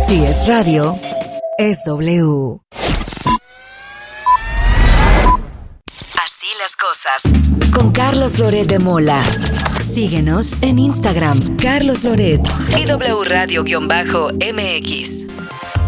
Si es radio, es W. Así las cosas. Con Carlos Loret de Mola. Síguenos en Instagram, Carlos Loret y W Radio-MX.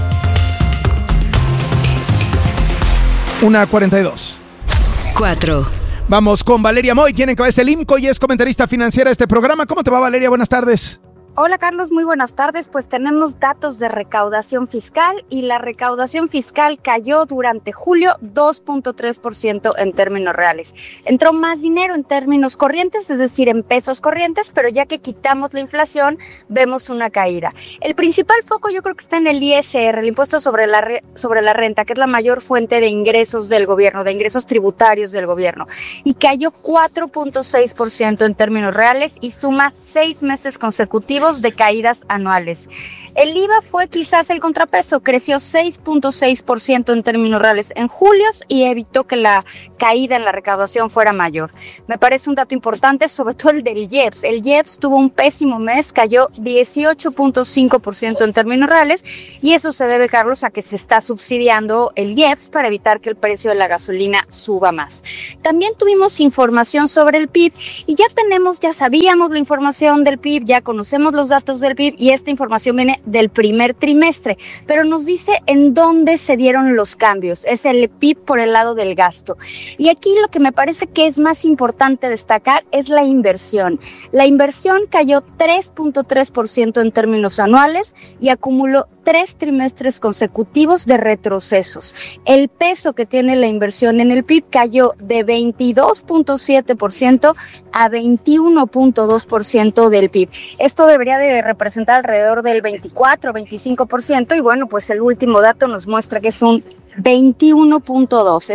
1:42. 4. Vamos con Valeria Moy, quien encabeza el IMCO y es comentarista financiera de este programa. ¿Cómo te va, Valeria? Buenas tardes. Hola Carlos, muy buenas tardes. Pues tenemos datos de recaudación fiscal y la recaudación fiscal cayó durante julio 2.3% en términos reales. Entró más dinero en términos corrientes, es decir, en pesos corrientes, pero ya que quitamos la inflación, vemos una caída. El principal foco yo creo que está en el ISR, el impuesto sobre la renta, que es la mayor fuente de ingresos del gobierno, de ingresos tributarios del gobierno, y cayó 4.6% en términos reales y suma 6 meses consecutivos de caídas anuales. El IVA fue quizás el contrapeso, creció 6.6% en términos reales en julio y evitó que la caída en la recaudación fuera mayor. Me parece un dato importante, sobre todo el del IEPS. El IEPS tuvo un pésimo mes, cayó 18.5% en términos reales y eso se debe, Carlos, a que se está subsidiando el IEPS para evitar que el precio de la gasolina suba más. También tuvimos información sobre el PIB y ya sabíamos la información del PIB, ya conocemos los datos del PIB y esta información viene del primer trimestre, pero nos dice en dónde se dieron los cambios. Es el PIB por el lado del gasto. Y aquí lo que me parece que es más importante destacar es la inversión. La inversión cayó 3.3% en términos anuales y acumuló 3 trimestres consecutivos de retrocesos. El peso que tiene la inversión en el PIB cayó de 22.7% a 21.2% del PIB. Esto debería de representar alrededor del 24-25% y bueno, pues el último dato nos muestra que es un 21.2.